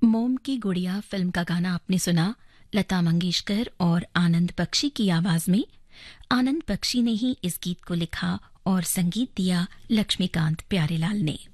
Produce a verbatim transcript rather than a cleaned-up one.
मोम की गुड़िया फिल्म का गाना आपने सुना लता मंगेशकर और आनंद बख्शी की आवाज में। आनंद बख्शी ने ही इस गीत को लिखा और संगीत दिया लक्ष्मीकांत प्यारेलाल ने।